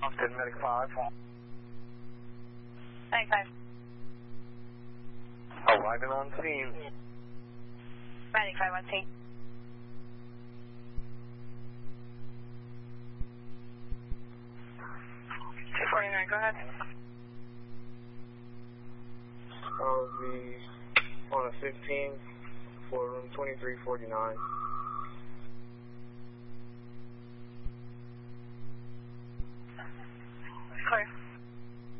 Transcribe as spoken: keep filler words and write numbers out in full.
Austin, Medic five. Medic five. Arriving on scene. Medic five on scene. two forty-nine, go ahead. I'll be on a fifteen for room twenty-three forty-nine. Clear.